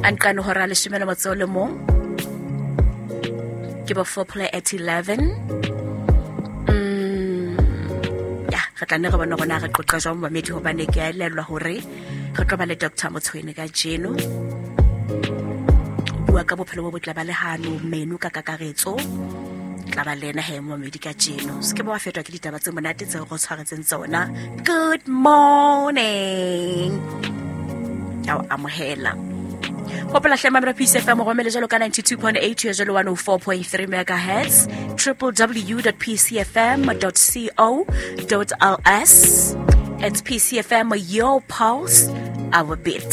Ankano hora le shimela matsole mo. Ke ba foreplay at 11. Re tla nne re bona gona re qoqa jwa mmamedi hobane ke a elelwa hore re tlo ba le Dr. Motshweni ka jeno. Bua ka bophelo bo botle ba lehano menu ka kakaretso. Tla ba lena he mmamedi ka jeno. Ske ba fetwa ke ditaba tse monate tse go tshwaretseng tsona. Good morning. Ao amohela. Popela hlema mra Peace FM go mele jalo ka 92.8 ya jalo 104.3 MHz www.pcfm.co.ls. It's PCFM, your pulse, our beat.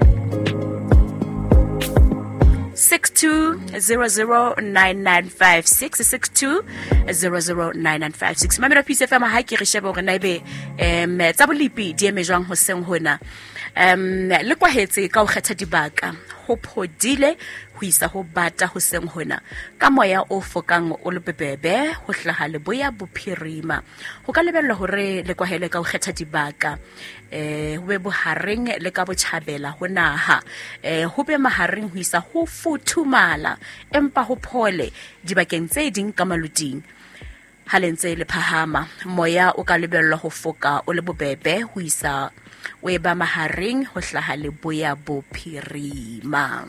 62009956 62009956. Mamela Peace FM ha ke re sheba gore na ibe tsa bolipi di eme jwang ho seng hona. Le kwa hetse ka o kgetha dibaka ho phodile ho isa ho bata ho seng hona ka moya o fokang o le bebebe ho hlaha le boya bophirima ho ka lebella hore le kwa hele ka o kgetha dibaka ho be bohareng le ka botjhabela ho naha ho be mahareng ho isa ho futhumala empa ho phole dibakeng tse ding ka maluding halentse le phahama moya o ka lebella ho foka o le bobebe ho isa we ba mahareng ho hlaha le boya bophirima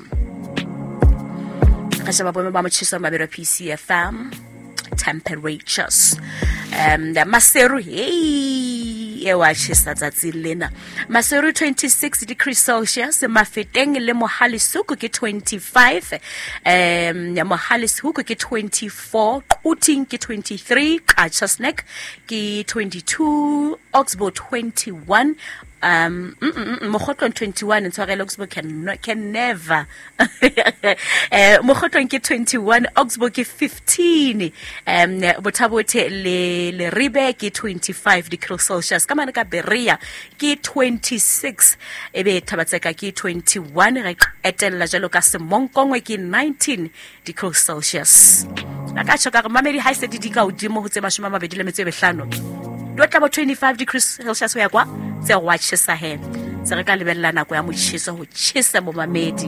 ka shaba boemo ba motjhiso mabelo PCFM temperatures Maseru ewa tshisa tsatsi lena Maseru 26 degrees Celsius Mafeteng le Mohalesuku ke 25 Mohalesuku ke 24 Quting ke 23 Kachasnek ke 22 Oxbow 21 Mogotlong 21 ntshwarele Oxbow can never Mogotlong ke 21 Oxbow ke 15 Botabote le Ribe ke 25 degrees Celsius kamana ka Beria ke 26 ebe Tabatseka ke 21 re etella jalo ka Semonkongwe ke 19 degrees Celsius ka tshoka re mamedi ha se di ka udimo ho tse 25 do tla bo 25 degrees Celsius ya kwa tse wa tshisa he se re ka lebella nako ya motshiso ho tshisa mo mamedi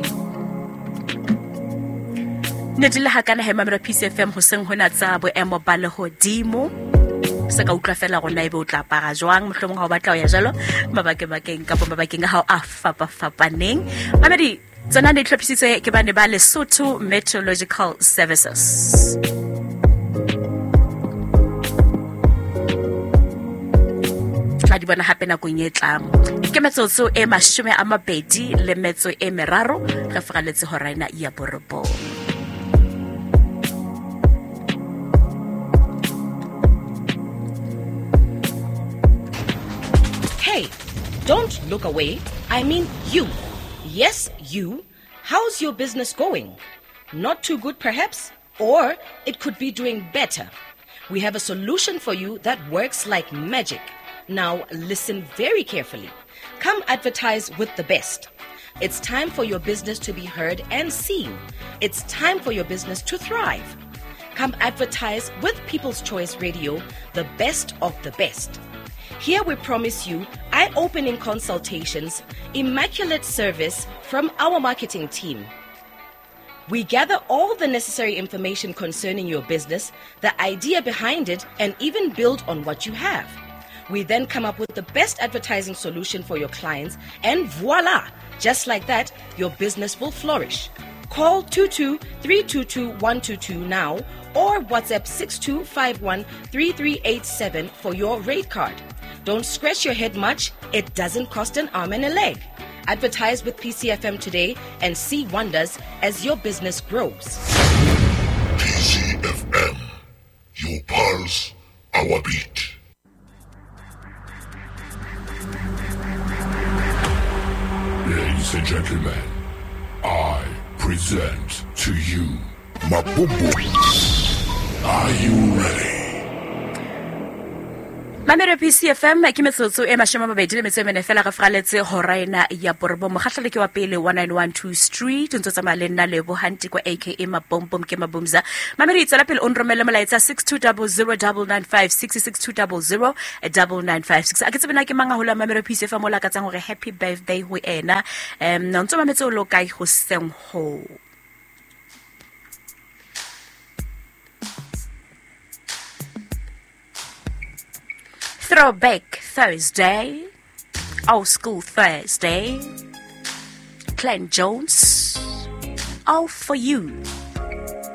Nedile hakana he mamela PCFM ho seng hona tsa boemo ba le hodimo se ka utlwa fela gona ebe o tla para jwang mohlomong ha o batla o ya jalo mabakeng ka mabakeng ha o a fapaneng mamedi tsona di tlhopisitswe ke bane ba Lesotho Meteorological Services di bona hape na go nyetla ke metsotso e 20 le metso e 3 re fraletse ho raina ya borobo Hey, don't look away. I mean you. Yes, you. How's your business going? Not too good perhaps? Or it could be doing better. We have a solution for you that works like magic. Now listen very carefully. Come advertise with the best. It's time for your business to be heard and seen. It's time for your business to thrive. Come advertise with People's Choice Radio, the best of the best. Here we promise you eye-opening consultations, immaculate service from our marketing team. We gather all the necessary information concerning your business, the idea behind it, and even build on what you have. We then come up with the best advertising solution for your clients, and voila! Just like that, your business will flourish. Call 22-322-122 now or WhatsApp 6251-3387 for your rate card. Don't scratch your head much. It doesn't cost an arm and a leg. Advertise with PCFM today and see wonders as your business grows. PCFM, your pulse, our beat. Ladies and gentlemen, I present to you Mapumbu. Are you ready? Mamere PCFM ke metsotso e mashome a mabedi le metso e mene fela re fraletse horaina ya Borbo mogatlhale ke wa pele 1912 Street ntse tsamaya le nna le bohanti kwa aka Mabombom ke Mabomza. Mamere itsela pele on romela molaetsa 620099566200 9956 a ke tsebena ke manga hola Mamere PCFM mola ka tsang hore happy birthday ho ena ntse mametse o lo kai ho seng ho Throwback Thursday, Old School Thursday, Clan Jones, all for you.